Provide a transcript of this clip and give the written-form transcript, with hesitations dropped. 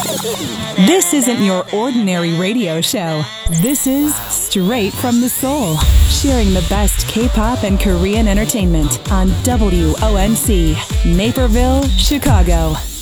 This isn't your ordinary radio show. This is Straight from the Soul, sharing the best K-pop and Korean entertainment on WONC, Naperville, Chicago.